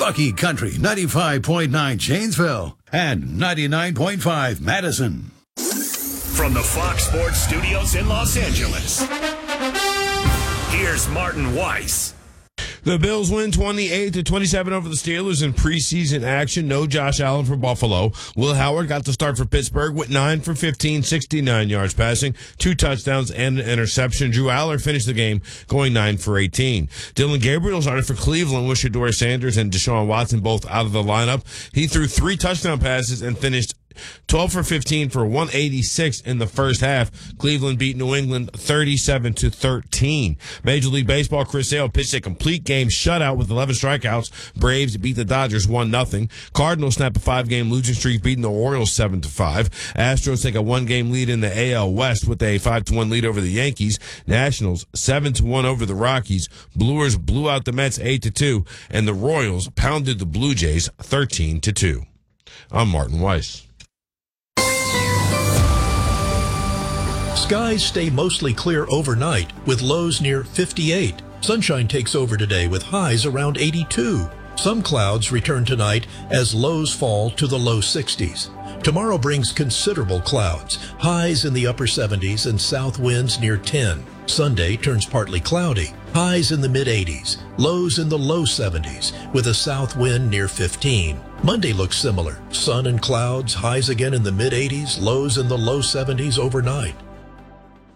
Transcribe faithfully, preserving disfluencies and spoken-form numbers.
Bucky Country ninety-five point nine Janesville and ninety-nine point five Madison. From the Fox Sports Studios in Los Angeles, here's Martin Weiss. The Bills win twenty-eight to twenty-seven over the Steelers in preseason action. No Josh Allen for Buffalo. Will Howard got the start for Pittsburgh with nine for fifteen, sixty-nine yards passing, two touchdowns and an interception. Drew Aller finished the game going nine for eighteen. Dylan Gabriel started for Cleveland with Shedeur Sanders and Deshaun Watson both out of the lineup. He threw three touchdown passes and finished twelve for fifteen for one eighty-six in the first half. Cleveland beat New England thirty-seven to thirteen. Major League Baseball, Chris Sale pitched a complete game shutout with eleven strikeouts. Braves beat the Dodgers one nothing. Cardinals snap a five-game losing streak, beating the Orioles seven to five. Astros take a one-game lead in the A L West with a five to one lead over the Yankees. Nationals seven to one over the Rockies. Brewers blew out the Mets eight to two, and the Royals pounded the Blue Jays thirteen to two. I'm Martin Weiss. Skies stay mostly clear overnight with lows near fifty-eight. Sunshine takes over today with highs around eighty-two. Some clouds return tonight as lows fall to the low sixties. Tomorrow brings considerable clouds, highs in the upper seventies and south winds near ten. Sunday turns partly cloudy, highs in the mid-eighties, lows in the low seventies with a south wind near fifteen. Monday looks similar, sun and clouds, highs again in the mid-eighties, lows in the low seventies overnight.